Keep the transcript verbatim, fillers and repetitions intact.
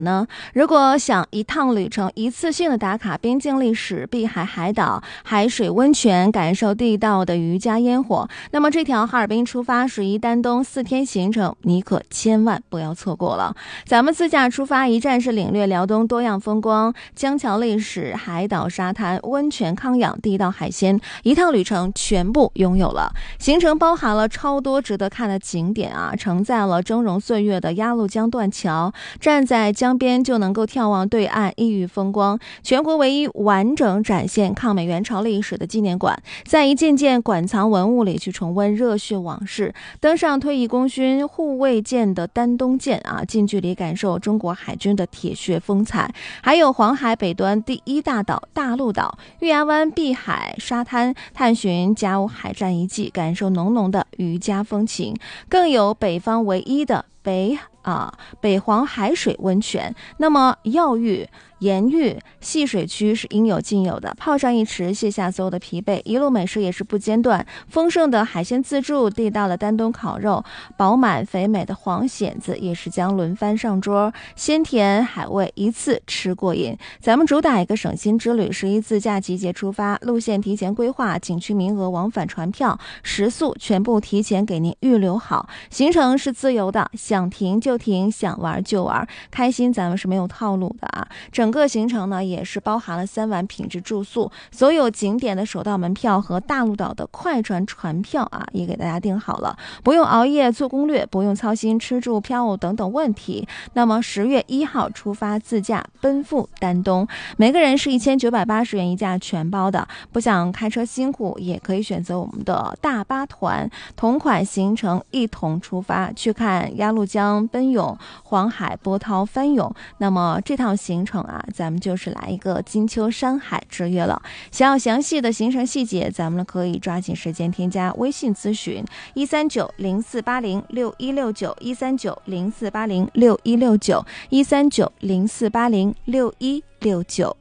呢？如果想一趟旅程一次性的打卡边境历史、碧海海岛、海水温泉，感受地道的渔家烟火，那么这条哈尔滨出发十一丹东四天行程，你可千万不要错过了。咱们自驾出发，一站式领略辽东多样风光、江桥历史、海岛沙滩、温泉康养、地道海鲜，一趟旅程全部拥有了。行程包含了超多值得看的景点啊，承载了峥嵘岁月的鸭绿江断桥，站在江边就能够眺望对岸异域风光，全国唯一完整展现抗美援朝历史的纪念馆，在一件件馆藏文物里去重温热血往事，登上退役功勋护卫舰的丹东舰啊，近距离感受中国海军的铁血风采。还有黄海北端第一大岛大陆岛、玉崖湾碧海沙滩，探寻甲午海战遗迹，感受浓浓的渔家风情，更有北方唯一的北啊北黄海水温泉。那么药浴、盐浴、戏水区是应有尽有的，泡上一池，卸下所有的疲惫，一路美食也是不间断，丰盛的海鲜自助，地道的丹东烤肉，饱满肥美的黄蚬子也是将轮番上桌，鲜甜海味一次吃过瘾。咱们主打一个省心之旅，十一自驾集结出发，路线提前规划，景区名额、往返船票、食宿全部提前给您预留好，行程是自由的，想停就停，想玩就玩，开心咱们是没有套路的啊。整个行程呢也是包含了三晚品质住宿，所有景点的首道门票和大陆岛的快船船票啊也给大家订好了，不用熬夜做攻略，不用操心吃住票务等等问题。那么十月一号出发自驾奔赴丹东，每个人是一千九百八十元一架全包的，不想开车辛苦也可以选择我们的大巴团，同款行程一同出发去看鸭绿江奔涌、黄海波涛翻涌。那么这趟行程啊，咱们就是来一个金秋山海之约了。想要详细的行程细节，咱们可以抓紧时间添加微信咨询一三九零四八零六一六九一三九零四八零六一六九一三九零四八零六一六九。